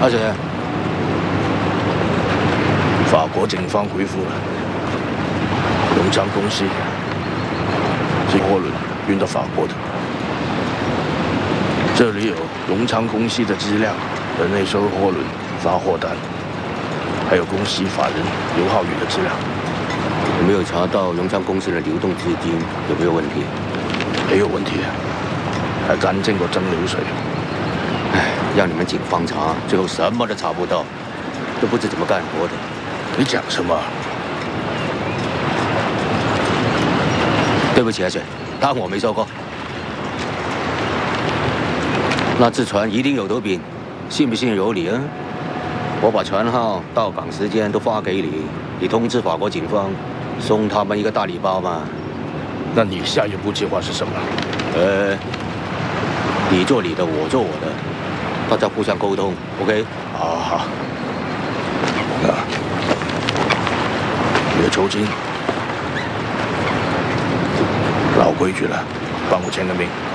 阿谁？ 法国警方回复了，永昌公司是货轮运到法国的，这里有永昌公司的资料和那艘货轮发货单，还有公司法人刘浩宇的资料。 有没有查到永昌公司的流动资金有没有问题？ 没有问题，还干净过蒸馏水。 唉，让你们警方查，最后什么都查不到，都不知怎么干活的。 你讲什么？ 对不起，阿水，当我没说过。那只船一定有头柄，信不信由你啊！我把船号、到港时间都发给你，你通知法国警方，送他们一个大礼包嘛。 那你下一步计划是什么？ 你做你的，我做我的，大家互相沟通 ，OK？ 好好。啊，你的酬金，老规矩了，帮我签个名。